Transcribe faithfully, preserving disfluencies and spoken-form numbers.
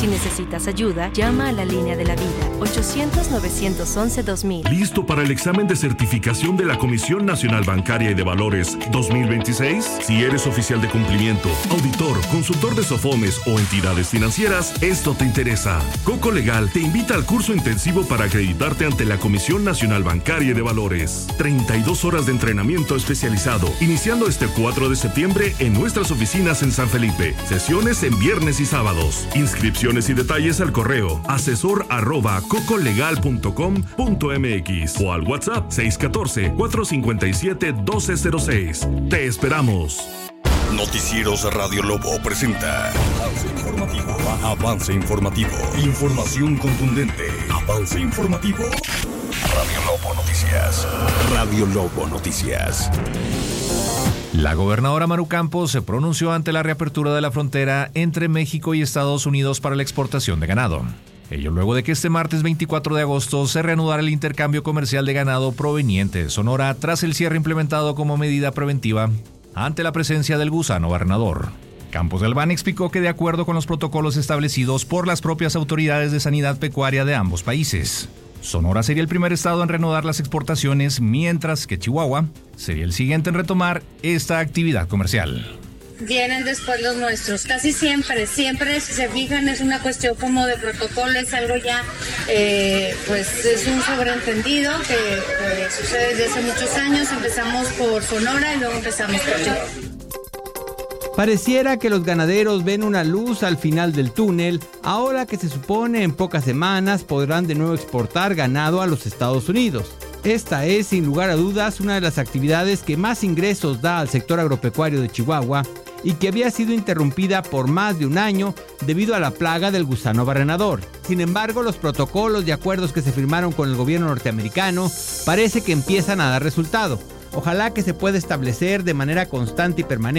Si necesitas ayuda, llama a la línea de la vida, ochocientos, novecientos once, dos mil. ¿Listo para el examen de certificación de la Comisión Nacional Bancaria y de Valores dos mil veintiséis? Si eres oficial de cumplimiento, auditor, consultor de SOFOMES o entidades financieras, esto te interesa. Coco Legal te invita al curso intensivo para acreditarte ante la Comisión Nacional Bancaria y de Valores. treinta y dos horas de entrenamiento especializado, iniciando este cuatro de septiembre en nuestras oficinas en San Felipe. Sesiones en viernes y sábados. Inscripciones y detalles al correo asesor arroba cocolegal punto com punto mx o al WhatsApp seis uno cuatro, cuatro cinco siete, uno dos cero seis. Te esperamos. Noticieros Radio Lobo presenta Avance Informativo. Avance Informativo. Información contundente. Avance Informativo. Radio Lobo Noticias. Radio Lobo Noticias. La gobernadora Maru Campos se pronunció ante la reapertura de la frontera entre México y Estados Unidos para la exportación de ganado. Ello luego de que este martes veinticuatro de agosto se reanudara el intercambio comercial de ganado proveniente de Sonora tras el cierre implementado como medida preventiva ante la presencia del gusano barrenador. Campos Galván explicó que de acuerdo con los protocolos establecidos por las propias autoridades de sanidad pecuaria de ambos países, Sonora sería el primer estado en reanudar las exportaciones, mientras que Chihuahua sería el siguiente en retomar esta actividad comercial. Vienen después los nuestros, casi siempre, siempre si se fijan es una cuestión como de protocolo, es algo ya, eh, pues es un sobreentendido que eh, sucede desde hace muchos años. Empezamos por Sonora y luego empezamos por Chihuahua. Pareciera que los ganaderos ven una luz al final del túnel, ahora que se supone en pocas semanas podrán de nuevo exportar ganado a los Estados Unidos. Esta es, sin lugar a dudas, una de las actividades que más ingresos da al sector agropecuario de Chihuahua y que había sido interrumpida por más de un año debido a la plaga del gusano barrenador. Sin embargo, los protocolos y acuerdos que se firmaron con el gobierno norteamericano parece que empiezan a dar resultado. Ojalá que se pueda establecer de manera constante y permanente